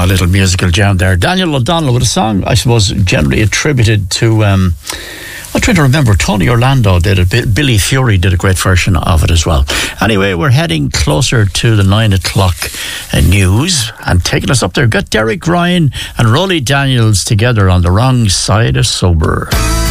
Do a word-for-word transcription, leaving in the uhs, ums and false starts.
Oh, a little musical jam there. Daniel O'Donnell with a song, I suppose, generally attributed to... Um, I'm trying to remember, Tony Orlando did it. Billy Fury did a great version of it as well. Anyway, we're heading closer to the nine o'clock uh, news, and taking us up there, got Derek Ryan and Rolly Daniels together on The Wrong Side of Sober.